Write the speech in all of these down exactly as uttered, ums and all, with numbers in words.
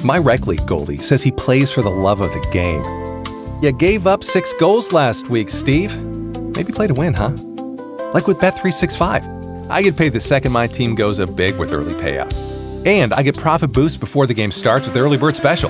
My rec league goalie says he plays for the love of the game. You gave up six goals last week, Steve. Maybe play to win, huh? Like with Bet three sixty-five. I get paid the second my team goes up big with early payout. And I get profit boost before the game starts with the early bird special.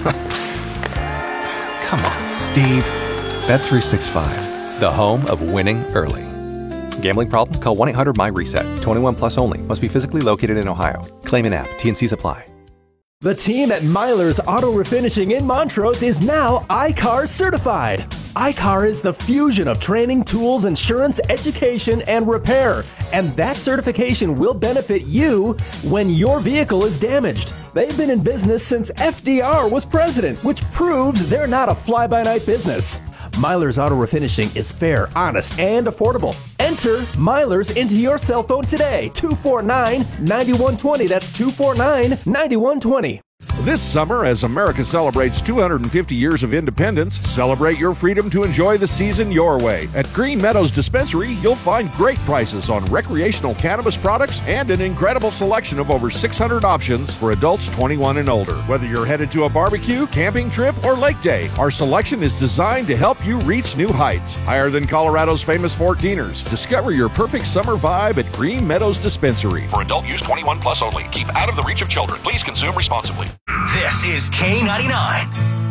Come on, Steve. Bet three sixty-five, the home of winning early. Gambling problem? Call one eight hundred M Y reset. twenty-one plus only. Must be physically located in Ohio. Claim in app. T N Cs apply. The team at Myler's Auto Refinishing in Montrose is now I C A R certified. I C A R is the fusion of training, tools, insurance, education, and repair. And that certification will benefit you when your vehicle is damaged. They've been in business since F D R was president, which proves they're not a fly-by-night business. Myler's Auto Refinishing is fair, honest, and affordable. Enter Myler's into your cell phone today. two four nine, nine one two zero. That's two four nine, nine one two zero. This summer, as America celebrates two hundred fifty years of independence, celebrate your freedom to enjoy the season your way. At Green Meadows Dispensary, you'll find great prices on recreational cannabis products and an incredible selection of over six hundred options for adults twenty-one and older. Whether you're headed to a barbecue, camping trip, or lake day, our selection is designed to help you reach new heights, higher than Colorado's famous fourteeners. Discover your perfect summer vibe at Green Meadows Dispensary. For adult use, twenty-one plus only. Keep out of the reach of children. Please consume responsibly. This is K ninety-nine.